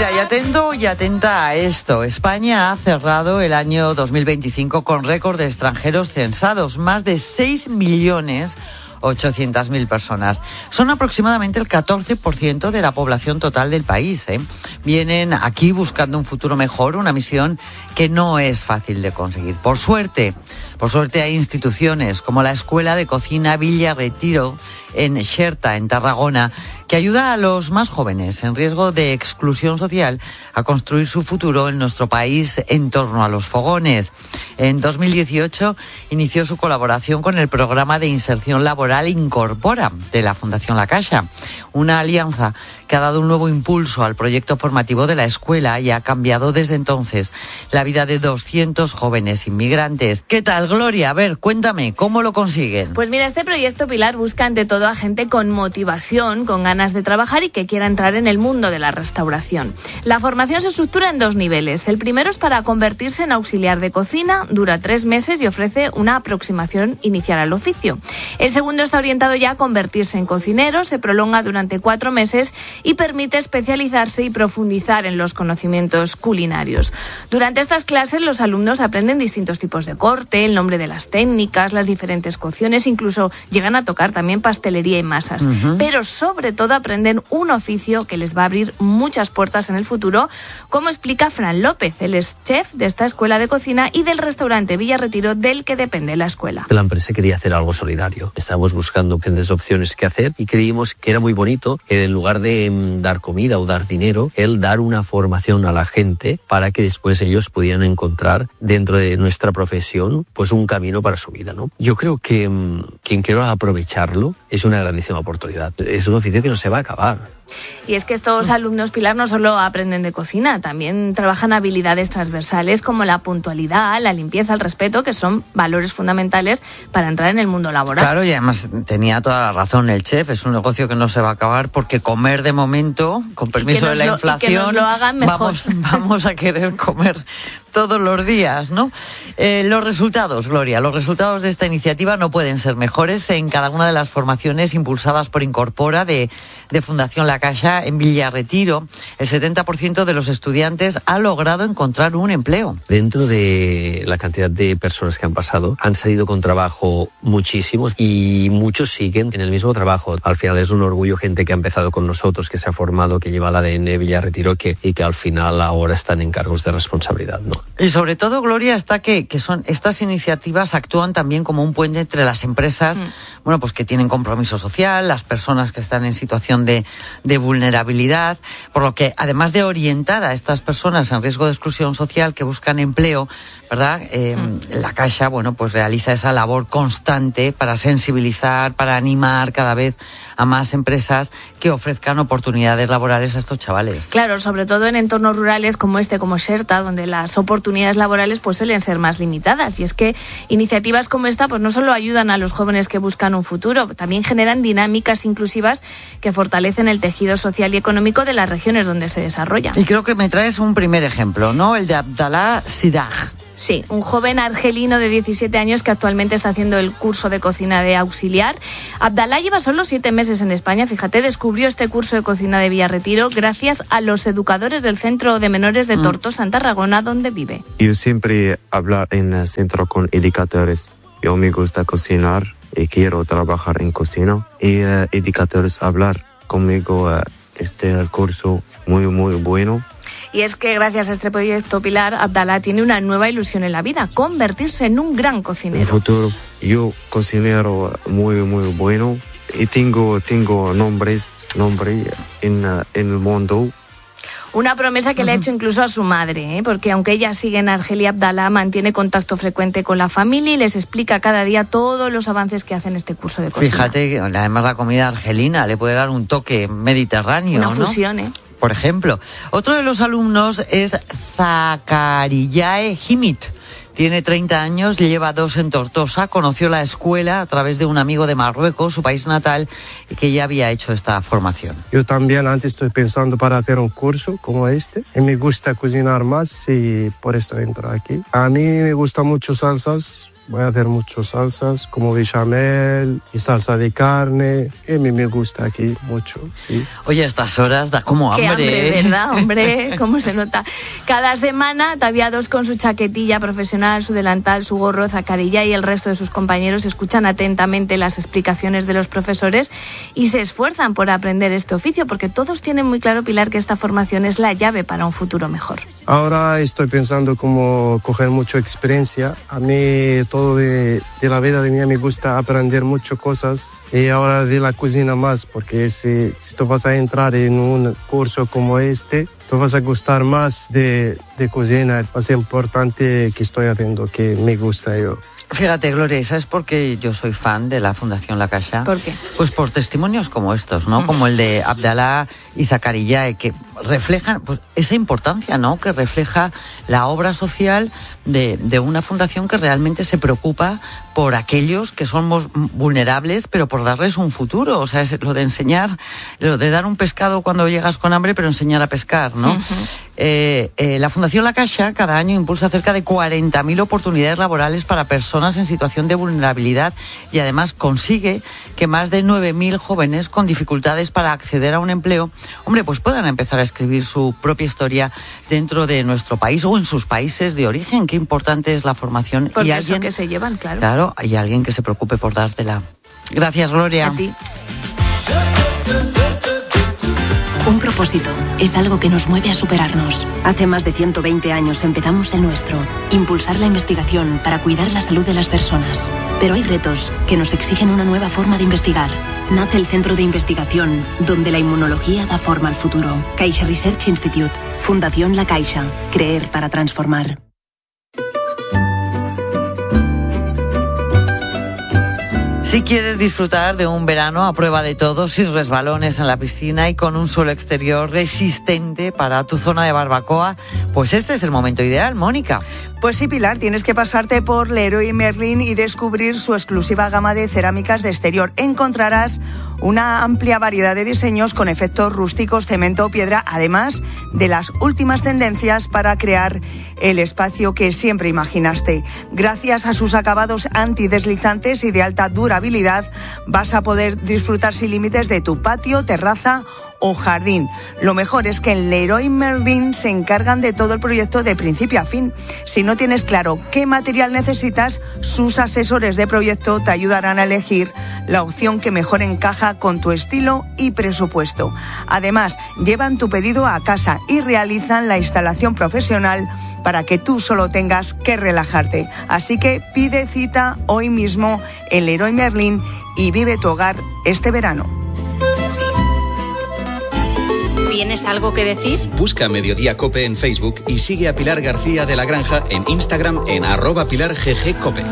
Mira, y atento y atenta a esto. España ha cerrado el año 2025 con récord de extranjeros censados, más de 6.800.000 personas. Son aproximadamente el 14% de la población total del país, ¿eh? Vienen aquí buscando un futuro mejor, una misión que no es fácil de conseguir. Por suerte hay instituciones como la Escuela de Cocina Villa Retiro en Xerta, en Tarragona, que ayuda a los más jóvenes en riesgo de exclusión social a construir su futuro en nuestro país en torno a los fogones. En 2018 inició su colaboración con el programa de inserción laboral Incorpora de la Fundación La Caixa, una alianza que ha dado un nuevo impulso al proyecto formativo de la escuela y ha cambiado desde entonces la vida de 200 jóvenes inmigrantes. ¿Qué tal, Gloria? A ver, cuéntame, ¿cómo lo consiguen? Pues mira, este proyecto, Pilar, busca ante todo a gente con motivación, con ganas de trabajar y que quiera entrar en el mundo de la restauración. La formación se estructura en 2 niveles. El primero es para convertirse en auxiliar de cocina, dura 3 meses y ofrece una aproximación inicial al oficio. El segundo está orientado ya a convertirse en cocinero, se prolonga durante 4 meses y permite especializarse y profundizar en los conocimientos culinarios. Durante estas clases los alumnos aprenden distintos tipos de corte, el nombre de las técnicas, las diferentes cocciones, incluso llegan a tocar también pastelería y masas. Pero sobre todo aprenden un oficio que les va a abrir muchas puertas en el futuro, como explica Fran López. Él es chef de esta escuela de cocina y del restaurante Villa Retiro, del que depende la escuela. La empresa quería hacer algo solidario. Estábamos buscando diferentes opciones que hacer y creímos que era muy bonito, en lugar de dar comida o dar dinero, el dar una formación a la gente para que después ellos pudieran encontrar dentro de nuestra profesión pues un camino para su vida, ¿no? Yo creo que quien quiera aprovecharlo es una grandísima oportunidad. Es un oficio que no se va a acabar. Y es que estos alumnos, Pilar, no solo aprenden de cocina, también trabajan habilidades transversales como la puntualidad, la limpieza, el respeto, que son valores fundamentales para entrar en el mundo laboral. Claro, y además tenía toda la razón el chef, es un negocio que no se va a acabar porque comer de momento, con permiso de la inflación, que nos lo hagan mejor. Vamos a querer comer todos los días, ¿no? Los resultados, Gloria, los resultados de esta iniciativa no pueden ser mejores en cada una de las formaciones impulsadas por Incorpora de Fundación La Caixa en Villa Retiro. El 70% de los estudiantes ha logrado encontrar un empleo. Dentro de la cantidad de personas que han pasado, han salido con trabajo muchísimos y muchos siguen en el mismo trabajo. Al final es un orgullo gente que ha empezado con nosotros, que se ha formado, que lleva el ADN Villa Retiro y que al final ahora están en cargos de responsabilidad, ¿no? Y sobre todo, Gloria, está que son estas iniciativas actúan también como un puente entre las empresas, bueno, pues que tienen compromiso social, las personas que están en situación de vulnerabilidad, por lo que además de orientar a estas personas en riesgo de exclusión social que buscan empleo, ¿verdad? La Caixa, bueno, pues realiza esa labor constante para sensibilizar, para animar cada vez a más empresas que ofrezcan oportunidades laborales a estos chavales. Claro, sobre todo en entornos rurales como Xerta, donde las oportunidades laborales pues suelen ser más limitadas. Y es que iniciativas como esta pues no solo ayudan a los jóvenes que buscan un futuro, también generan dinámicas inclusivas que fortalecen el tejido social y económico de las regiones donde se desarrollan. Y creo que me traes un primer ejemplo, ¿no? El de Abdallah Sidag. Sí, un joven argelino de 17 años que actualmente está haciendo el curso de cocina de auxiliar. Abdallah lleva solo 7 meses en España, fíjate, descubrió este curso de cocina de Villa Retiro gracias a los educadores del Centro de Menores de Tortosa, en Tarragona, donde vive. Yo siempre hablo en el centro con educadores. Yo me gusta cocinar y quiero trabajar en cocina. Y educadores hablar conmigo, el curso muy bueno. Y es que gracias a este proyecto, Pilar, Abdallah tiene una nueva ilusión en la vida, convertirse en un gran cocinero. En el futuro, yo cocinero muy bueno y tengo nombre en el mundo. Una promesa que le ha hecho incluso a su madre, porque aunque ella sigue en Argelia, Abdallah mantiene contacto frecuente con la familia y les explica cada día todos los avances que hacen este curso de cocina. Fíjate, además la comida argelina le puede dar un toque mediterráneo, una fusión, Por ejemplo, otro de los alumnos es Zakariyae Himit. Tiene 30 años, lleva 2 en Tortosa, conoció la escuela a través de un amigo de Marruecos, su país natal, que ya había hecho esta formación. Yo también antes estoy pensando para hacer un curso como este, y me gusta cocinar más y por esto entro aquí. A mí me gustan mucho salsas, Voy a hacer muchas salsas como bechamel y salsa de carne. Y a mí me gusta aquí mucho, sí. Oye, a estas horas da como hambre. Qué hambre, ¿verdad, hombre? ¿Cómo se nota? Cada semana, ataviados con su chaquetilla profesional, su delantal, su gorro, zacarilla y el resto de sus compañeros escuchan atentamente las explicaciones de los profesores y se esfuerzan por aprender este oficio, porque todos tienen muy claro, Pilar, que esta formación es la llave para un futuro mejor. Ahora estoy pensando cómo coger mucha experiencia. A mí todo de la vida de mí me gusta aprender muchas cosas y ahora de la cocina más, porque si tú vas a entrar en un curso como este, tú vas a gustar más de cocina. Más importante que estoy haciendo, que me gusta yo. Fíjate, Gloria, ¿sabes por qué yo soy fan de la Fundación La Caixa? ¿Por qué? Pues por testimonios como estos, ¿no? Como el de Abdalá y Zacarías, que reflejan pues, esa importancia, ¿no? Que refleja la obra social de una fundación que realmente se preocupa por aquellos que somos vulnerables, pero por darles un futuro. O sea, es lo de enseñar, lo de dar un pescado cuando llegas con hambre, pero enseñar a pescar, ¿no? La Fundación La Caixa cada año impulsa cerca de 40.000 oportunidades laborales para personas en situación de vulnerabilidad y además consigue que más de 9.000 jóvenes con dificultades para acceder a un empleo, hombre, pues puedan empezar a escribir su propia historia dentro de nuestro país o en sus países de origen. Qué importante es la formación. Porque y alguien alguien que se llevan, claro. Claro, y alguien que se preocupe por dártela. Gracias, Gloria. A ti. Un propósito es algo que nos mueve a superarnos. Hace más de 120 años empezamos el nuestro, impulsar la investigación para cuidar la salud de las personas. Pero hay retos que nos exigen una nueva forma de investigar. Nace el Centro de Investigación, donde la inmunología da forma al futuro. Caixa Research Institute, Fundación La Caixa, creer para transformar. Si quieres disfrutar de un verano a prueba de todo, sin resbalones en la piscina y con un suelo exterior resistente para tu zona de barbacoa, pues este es el momento ideal, Mónica. Pues sí, Pilar, tienes que pasarte por Leroy Merlin y descubrir su exclusiva gama de cerámicas de exterior. Encontrarás una amplia variedad de diseños con efectos rústicos, cemento o piedra, además de las últimas tendencias para crear el espacio que siempre imaginaste. Gracias a sus acabados antideslizantes y de alta durabilidad, vas a poder disfrutar sin límites de tu patio, terraza o jardín. Lo mejor es que en Leroy Merlin se encargan de todo el proyecto de principio a fin. Si no tienes claro qué material necesitas, sus asesores de proyecto te ayudarán a elegir la opción que mejor encaja con tu estilo y presupuesto. Además, llevan tu pedido a casa y realizan la instalación profesional para que tú solo tengas que relajarte. Así que pide cita hoy mismo en Leroy Merlin y vive tu hogar este verano. ¿Tienes algo que decir? Busca Mediodía Cope en Facebook y sigue a Pilar García de la Granja en Instagram en @PilarGGCope.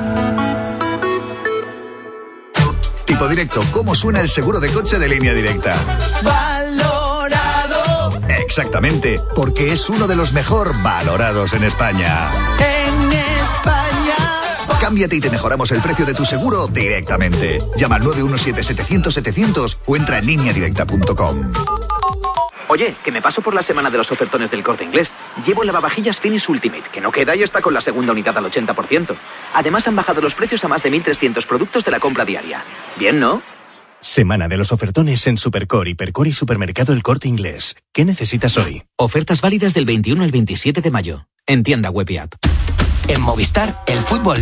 Tipo Directo, ¿cómo suena el seguro de coche de Línea Directa? Valorado. Exactamente, porque es uno de los mejor valorados en España. En España. Cámbiate y te mejoramos el precio de tu seguro directamente. Llama al 917-700-700 o entra en lineadirecta.com. Oye, que me paso por la semana de los ofertones del Corte Inglés. Llevo lavavajillas Finish Ultimate, que no queda y está con la segunda unidad al 80%. Además han bajado los precios a más de 1.300 productos de la compra diaria. Bien, ¿no? Semana de los ofertones en Supercore, Hipercore y Supermercado El Corte Inglés. ¿Qué necesitas hoy? Ofertas válidas del 21 al 27 de mayo. En tienda web y app. En Movistar, el fútbol